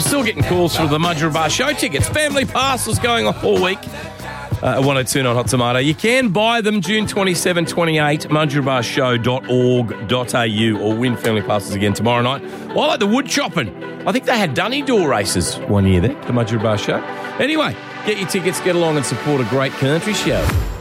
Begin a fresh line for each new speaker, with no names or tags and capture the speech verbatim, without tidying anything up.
still getting calls for the Mudgeeraba Show tickets. Family passes going off all week. Uh, at one oh two nine Hot Tomato. You can buy them June twenty-seventh, twenty-eighth, mudgeeraba show dot org dot a u, or win family passes again tomorrow night. I like the wood chopping. I think they had dunny door races one year there, the Mudgeeraba Show. Anyway, get your tickets, get along and support a great country show.